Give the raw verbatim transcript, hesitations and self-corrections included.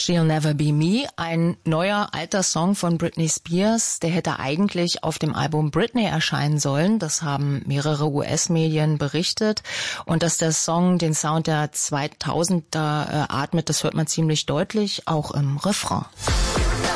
She'll Never Be Me, ein neuer alter Song von Britney Spears, der hätte eigentlich auf dem Album Britney erscheinen sollen. Das haben mehrere U S-Medien berichtet. Und dass der Song den Sound der zweitausender äh, atmet, das hört man ziemlich deutlich, auch im Refrain.